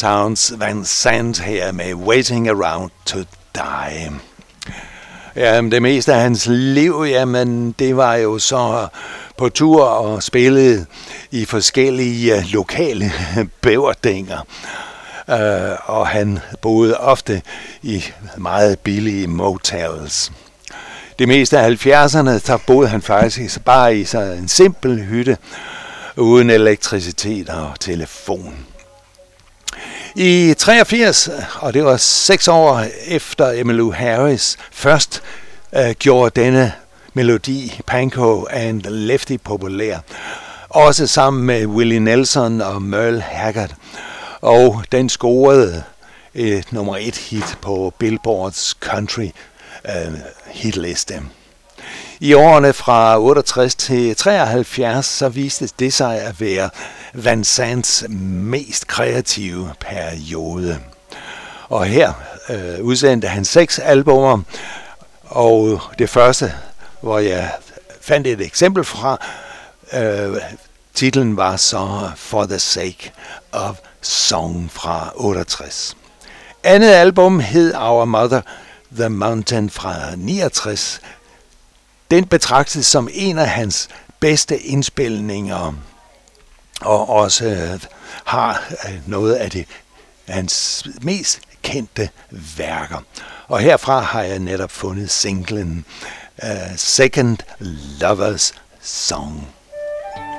Townes Van Sant her med Waiting Around to Die. Ja, det meste af hans liv, jamen det var jo så på tur og spillede i forskellige lokale bæverdænger. Og han boede ofte i meget billige motels. Det meste af 70'erne, så boede han faktisk bare i sådan en simpel hytte, uden elektricitet og telefon. I 83, og det var 6 år efter Emmylou Harris først gjorde denne melodi Panko and Lefty populær, også sammen med Willie Nelson og Merle Haggard, og den scorede et nummer 1 hit på Billboards country hitliste. I årene fra 68 til 73, så viste det sig at være Van Sants mest kreative periode. Og her udsendte han 6 albumer, og det første, hvor jeg fandt et eksempel fra, titlen var så For the Sake of Song fra 68. Andet album hed Our Mother, The Mountain fra 69. Den betragtes som en af hans bedste indspilninger, og også har noget af det hans mest kendte værker. Og herfra har jeg netop fundet singlen Second Lovers Song.